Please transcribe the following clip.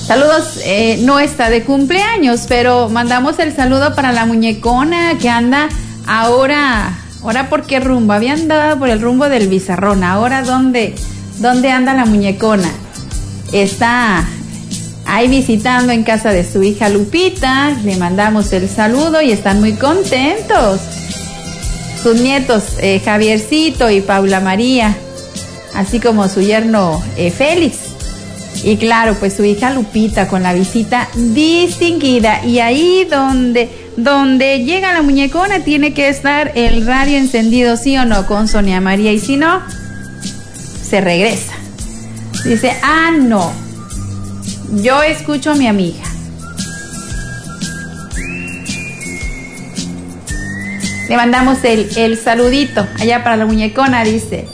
Saludos, no está de cumpleaños, pero mandamos el saludo para la muñecona que anda ahora ¿por qué rumbo? Había andado por el rumbo del Bizarrón. Ahora, ¿dónde anda la muñecona? Está ahí visitando en casa de su hija Lupita. Le mandamos el saludo y están muy contentos. Sus nietos, Javiercito y Paula María, así como su yerno Félix. Y claro, pues su hija Lupita con la visita distinguida. Y ahí donde llega la muñecona tiene que estar el radio encendido, ¿sí o no? Con Sonia María. Y si no, se regresa. Dice, no, yo escucho a mi amiga. Le mandamos el saludito allá para la muñecona, dice.